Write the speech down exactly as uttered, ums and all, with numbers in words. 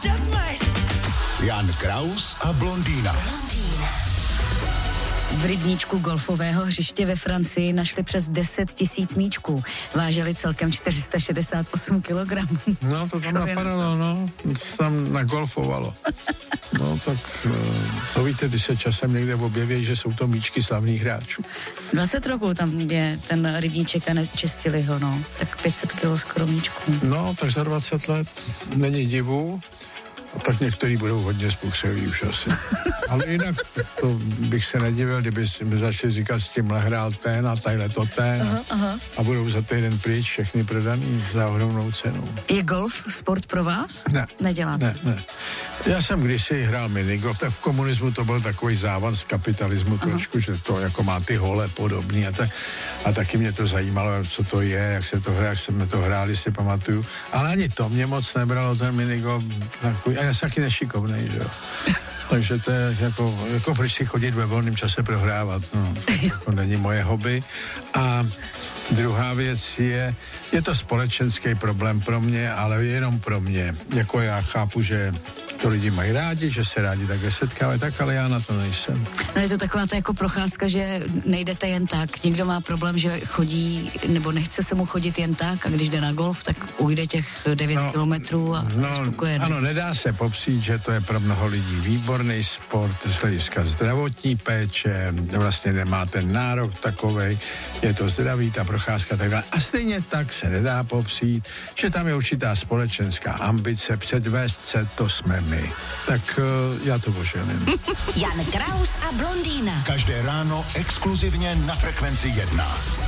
Jan Kraus a blondýna. V rybníčku golfového hřiště ve Francii našli přes deset tisíc míčků. Vážili celkem čtyři sta šedesát osm kilogramů. No, to tam napadalo, no. To tam nagolfovalo. No, tak to víte, když se časem někde objeví, že jsou to míčky slavných hráčů. dvacet roků tam je ten rybníček a nečistili ho, no. Tak pět set kilo skoro míčků. No, tak za dvacet let není divu. A tak některý budou hodně spokřelí už asi. Ale jinak to bych se nedivil, kdyby mi začali říkat, s tímhle hrál ten a tadyhle to ten aha, aha. a budou za týden pryč všechny prodaný za ohromnou cenu. Je golf sport pro vás? Ne. Neděláte? Ne, ne. Já jsem kdysi hrál minigolf, tak v komunismu to byl takový závan z kapitalismu aha. trošku, že to jako má ty hole podobný a, tak, a taky mě to zajímalo, co to je, jak se to hraje, jak jsme to hráli, si pamatuju. Ale ani to mě moc nebralo, ten minigolf, takový, a já jsem taky nešikovnej, že jo. Takže to je jako, jako proč si chodit ve volném čase prohrávat, no, to jako není moje hobby. A druhá věc je, je to společenský problém pro mě, ale jenom pro mě. Jako já chápu, že to lidi mají rádi, že se rádi takhle setkávají, tak, ale já na to nejsem. No je to taková ta jako procházka, že nejdete jen tak. Někdo má problém, že chodí, nebo nechce se mu chodit jen tak a když jde na golf, tak ujde těch devět no, kilometrů a no, spokojený. Ano, nedá se popřít, že to je pro mnoho lidí výborný sport z hlediska zdravotní péče, vlastně nemá ten nárok takovej, je to zdravý, ta procházka takhle. A stejně tak se nedá popřít, že tam je určitá společenská ambice předvést se, to jsme my. Tak uh, já to poželím. Jan Kraus a blondýna. Každé ráno exkluzivně na Frekvenci jedna.